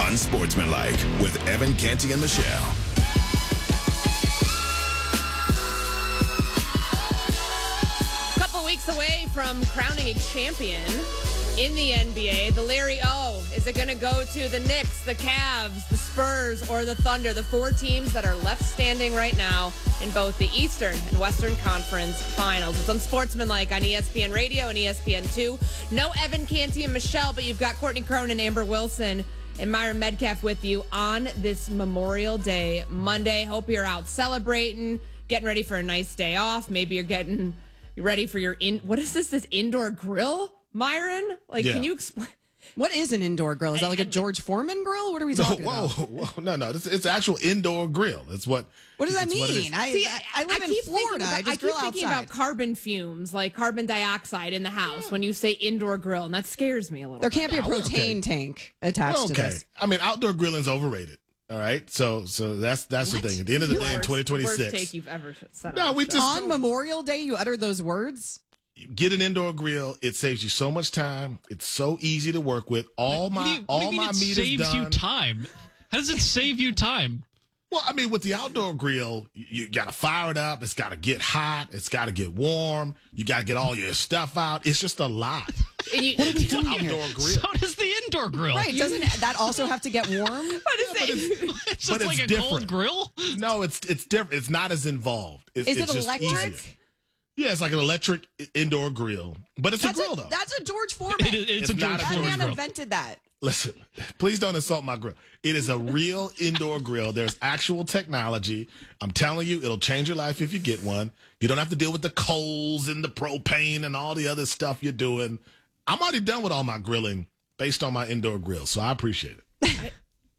Unsportsmanlike with Evan Canty and Michelle. Couple weeks away from crowning a champion in the NBA, the Larry O. Is it going to go to the Knicks, the Cavs, the Spurs, or the Thunder? The four teams that are left standing right now in both the Eastern and Western Conference Finals. It's Unsportsmanlike on ESPN Radio and ESPN2. No Evan Canty and Michelle, but you've got Courtney Cronin, Amber Wilson, and Myron Medcalf with you on this Memorial Day Monday. Hope you're out celebrating, getting ready for a nice day off. Maybe you're getting ready for your what is this indoor grill, Myron? Can you explain? What is an indoor grill? Is that like a George Foreman grill? What are we talking about? Whoa. No. It's actual indoor grill. That's what. What does that mean? I live in Florida. I just grill outside. I keep thinking about carbon fumes, like carbon dioxide in the house when you say indoor grill, and that scares me a little. There can't be a propane tank attached to this. I mean, outdoor grilling's overrated. All right, so that's the thing. At the end of the day, in 2026, worst take you've ever said. No, we just on Memorial Day you uttered those words. Get an indoor grill. It saves you so much time. It's so easy to work with. All my meat is done. Saves you time. How does it save you time? Well, I mean, with the outdoor grill, you got to fire it up. It's got to get hot. It's got to get warm. You got to get all your stuff out. It's just a lot. What are we doing outdoor here? grill. So does the indoor grill. Right. Doesn't that also have to get warm? It's just like a different. Cold grill? No, it's different. It's not as involved. Is it just electric? Easier. Yeah, it's like an electric indoor grill. But it's a grill, though. That's a George Foreman. It's a George Foreman That man grill. invented that. Listen, please don't insult my grill. It is a real indoor grill. There's actual technology. I'm telling you, it'll change your life if you get one. You don't have to deal with the coals and the propane and all the other stuff you're doing. I'm already done with all my grilling based on my indoor grill, so I appreciate it.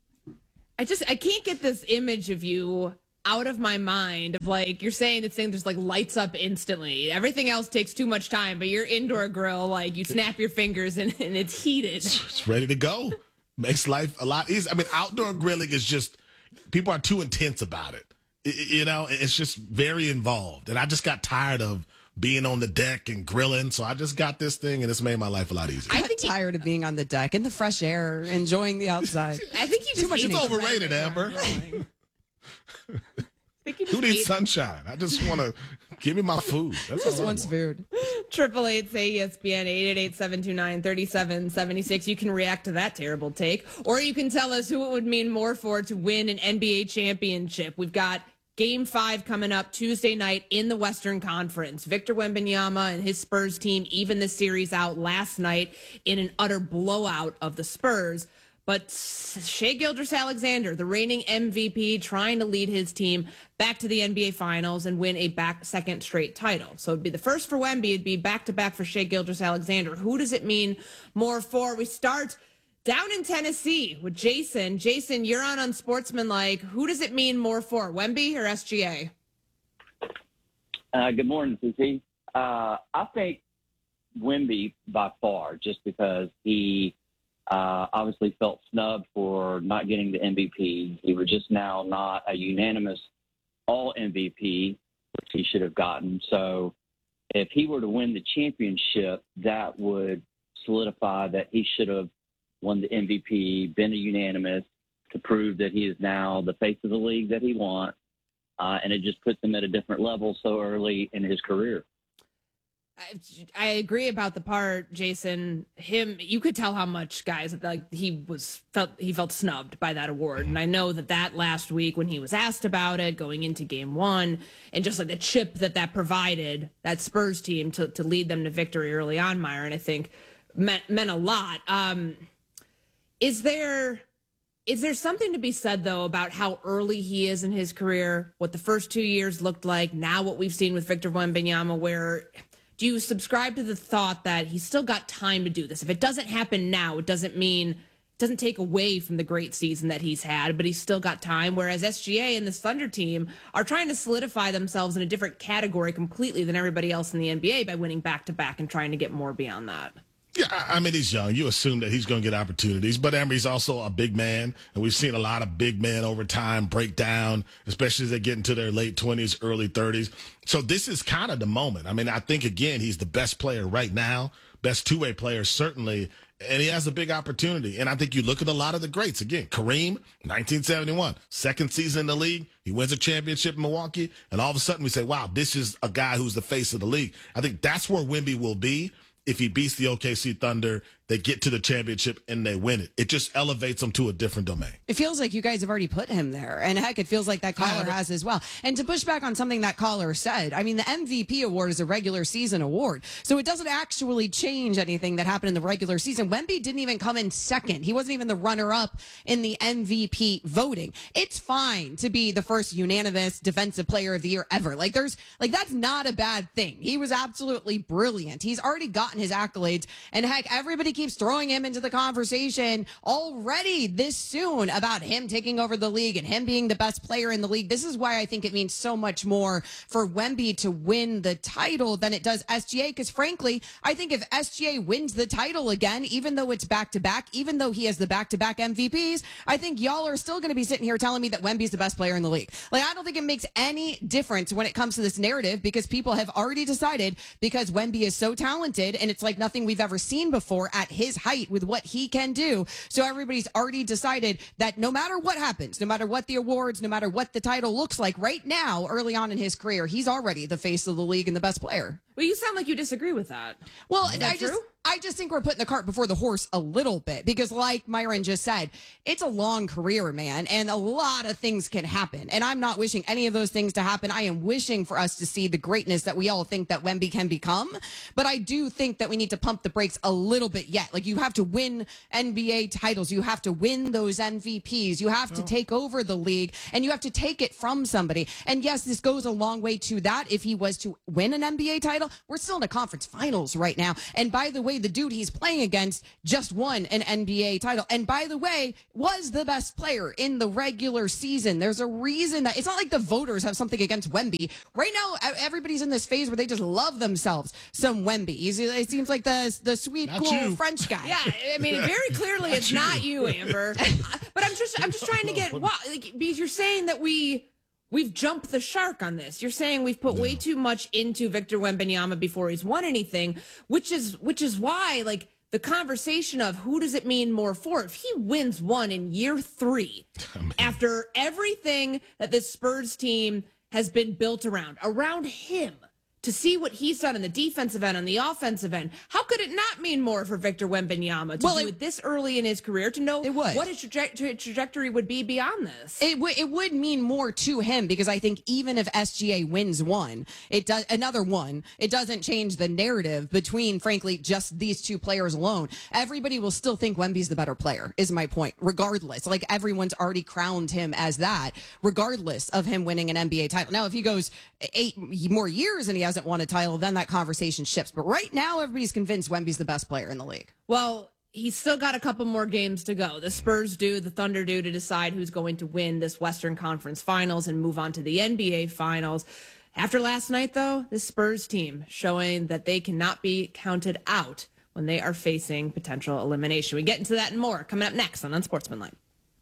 I can't get this image of you out of my mind of you're saying this thing just lights up instantly. Everything else takes too much time, but your indoor grill, you snap your fingers and it's heated. It's ready to go. Makes life a lot easier. I mean, outdoor grilling is just, people are too intense about it. It's just very involved. And I just got tired of being on the deck and grilling. So I just got this thing and it's made my life a lot easier. I think tired of being on the deck in the fresh air, enjoying the outside. I think you just It's overrated, Amber. Who needs sunshine? I just want to give me my food. That's just wants food. 888-ESPN 888-729-3776. You can react to that terrible take, or you can tell us who it would mean more for to win an NBA championship. We've got Game 5 coming up Tuesday night in the Western Conference. Victor Wembanyama and his Spurs team even the series out last night in an utter blowout of the Spurs. But Shai Gilgeous-Alexander, the reigning MVP, trying to lead his team back to the NBA Finals and win a second straight title. So it'd be the first for Wemby. It'd be back-to-back for Shai Gilgeous-Alexander. Who does it mean more for? We start down in Tennessee with Jason. Jason, you're on Unsportsmanlike. Who does it mean more for, Wemby or SGA? Good morning, CC. I think Wemby by far, just because he obviously felt snubbed for not getting the MVP. He was just now not a unanimous all MVP, which he should have gotten. So if he were to win the championship, that would solidify that he should have won the MVP, been a unanimous to prove that he is now the face of the league that he wants. And it just puts him at a different level so early in his career. I agree about the part, Jason. You could tell how much guys he felt snubbed by that award, and I know that last week when he was asked about it going into Game 1, and just the chip that provided that Spurs team to lead them to victory early on, Myron, I think meant a lot. Is there something to be said though about how early he is in his career? What the first 2 years looked like, now what we've seen with Victor Wembanyama, where do you subscribe to the thought that he's still got time to do this? If it doesn't happen now, it doesn't take away from the great season that he's had, but he's still got time. Whereas SGA and the Thunder team are trying to solidify themselves in a different category completely than everybody else in the NBA by winning back-to-back and trying to get more beyond that. Yeah, I mean, he's young. You assume that he's going to get opportunities. But Amber, he's also a big man. And we've seen a lot of big men over time break down, especially as they get into their late 20s, early 30s. So this is kind of the moment. I mean, I think, again, he's the best player right now, best two-way player, certainly and he has a big opportunity. And I think you look at a lot of the greats. Again, Kareem, 1971, second season in the league. He wins a championship in Milwaukee. And all of a sudden we say, wow, this is a guy who's the face of the league. I think that's where Wemby will be if he beats the OKC Thunder. They get to the championship and they win it. It just elevates them to a different domain. It feels like you guys have already put him there. And heck, it feels like that caller has as well. And to push back on something that caller said, I mean, the MVP award is a regular season award. So it doesn't actually change anything that happened in the regular season. Wemby didn't even come in second. He wasn't even the runner-up in the MVP voting. It's fine to be the first unanimous defensive player of the year ever. That's not a bad thing. He was absolutely brilliant. He's already gotten his accolades. And heck, everybody keeps throwing him into the conversation already this soon about him taking over the league and him being the best player in the league. This is why I think it means so much more for Wemby to win the title than it does SGA, because frankly, I think if SGA wins the title again, even though it's back-to-back, even though he has the back-to-back MVPs, I think y'all are still going to be sitting here telling me that Wemby's the best player in the league. I don't think it makes any difference when it comes to this narrative, because people have already decided, because Wemby is so talented and it's like nothing we've ever seen before at his height with what he can do. So everybody's already decided that no matter what happens, no matter what the awards, no matter what the title looks like right now, early on in his career, he's already the face of the league and the best player. Well, you sound like you disagree with that. Well, true? I just think we're putting the cart before the horse a little bit, because like Myron just said, it's a long career, man, and a lot of things can happen. And I'm not wishing any of those things to happen. I am wishing for us to see the greatness that we all think that Wemby can become. But I do think that we need to pump the brakes a little bit yet. You have to win NBA titles. You have to win those MVPs. You have to take over the league, and you have to take it from somebody. And yes, this goes a long way to that. If he was to win an NBA title, we're still in the conference finals right now. And by the way, the dude he's playing against just won an NBA title. And by the way, was the best player in the regular season. There's a reason that it's not like the voters have something against Wemby. Right now, everybody's in this phase where they just love themselves some Wemby. It seems like the sweet, Not cool you. French guy. Yeah, I mean, very clearly it's not you, Amber. But I'm just trying to get because you're saying that we've jumped the shark on this. You're saying we've put way too much into Victor Wembanyama before he's won anything, which is why the conversation of who does it mean more for, if he wins one in year 3, after everything that this Spurs team has been built around him, to see what he's done on the defensive end, on the offensive end, how could it not mean more for Victor Wembanyama to do it this early in his career, to know what his trajectory would be beyond this? It would mean more to him, because I think even if SGA wins another one, it doesn't change the narrative between, frankly, just these two players alone. Everybody will still think Wemby's the better player, is my point, regardless. Everyone's already crowned him as that, regardless of him winning an NBA title. Now, if he goes 8 more years and he hasn't won a title, then that conversation shifts. But right now, everybody's convinced Wemby's the best player in the league. Well, he's still got a couple more games to go. The Spurs do, the Thunder do, to decide who's going to win this Western Conference Finals and move on to the NBA Finals. After last night, though, the Spurs team showing that they cannot be counted out when they are facing potential elimination. We get into that and more coming up next on Unsportsmanlike.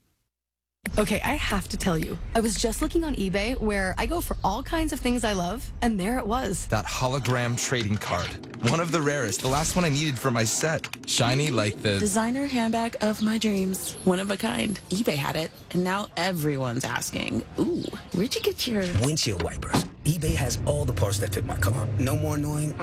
Okay, I have to tell you, I was just looking on eBay, where I go for all kinds of things I love, and there it was. That hologram trading card. One of the rarest. The last one I needed for my set. Shiny like the designer handbag of my dreams. One of a kind. eBay had it, and now everyone's asking, ooh, where'd you get your windshield wipers? eBay has all the parts that fit my car. No more annoying,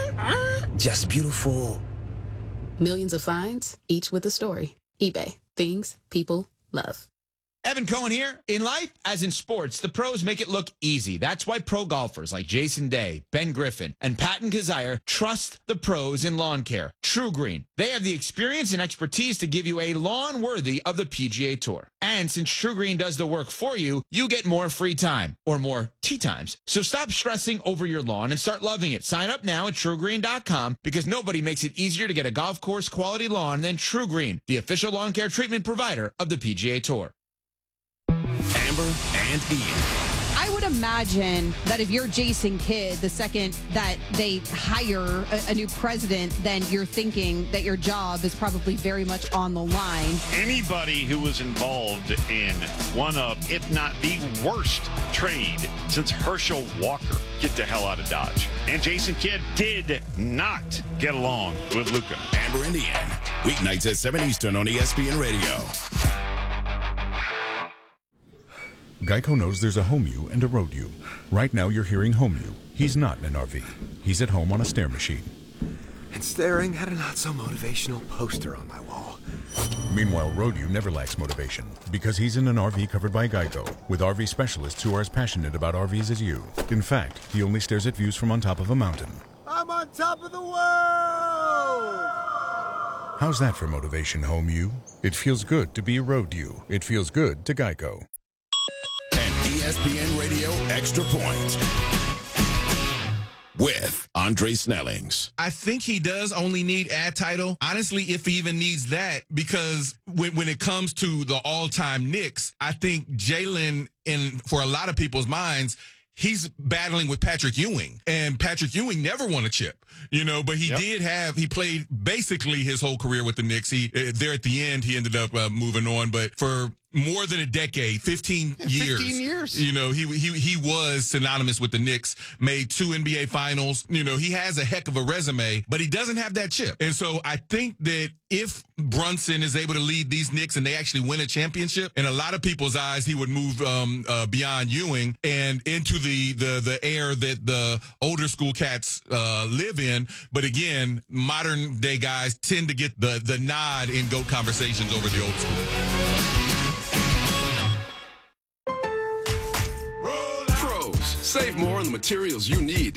just beautiful. Millions of finds, each with a story. eBay. Things people love. Evan Cohen here. In life, as in sports, the pros make it look easy. That's why pro golfers like Jason Day, Ben Griffin, and Patton Kazire trust the pros in lawn care. True Green. They have the experience and expertise to give you a lawn worthy of the PGA Tour. And since True Green does the work for you, you get more free time, or more tee times. So stop stressing over your lawn and start loving it. Sign up now at TrueGreen.com, because nobody makes it easier to get a golf course quality lawn than True Green, the official lawn care treatment provider of the PGA Tour. Amber and Ian. I would imagine that if you're Jason Kidd, the second that they hire a new president, then you're thinking that your job is probably very much on the line. Anybody who was involved in one of, if not the worst trade since Herschel Walker, get the hell out of Dodge. And Jason Kidd did not get along with Luka. Amber and Ian. Weeknights at 7 Eastern on ESPN Radio. Geico knows there's a home you and a road you. Right now you're hearing home you. He's not in an RV. He's at home on a stair machine. And staring at a not-so-motivational poster on my wall. Meanwhile, road you never lacks motivation because he's in an RV covered by Geico with RV specialists who are as passionate about RVs as you. In fact, he only stares at views from on top of a mountain. I'm on top of the world! How's that for motivation, home you? It feels good to be a road you. It feels good to Geico. And ESPN Radio Extra Point with Andre Snellings. I think he does only need ad title. Honestly, if he even needs that, because when it comes to the all-time Knicks, I think Jalen, for a lot of people's minds, he's battling with Patrick Ewing. And Patrick Ewing never won a chip, but he played basically his whole career with the Knicks. There at the end, he ended up moving on. But for more than a decade, 15 years. 15 years. He was synonymous with the Knicks, made 2 NBA finals. He has a heck of a resume, but he doesn't have that chip. And so I think that if Brunson is able to lead these Knicks and they actually win a championship, in a lot of people's eyes, he would move beyond Ewing and into the era that the older school cats live in. But again, modern day guys tend to get the nod in GOAT conversations over the old school. Save more on the materials you need.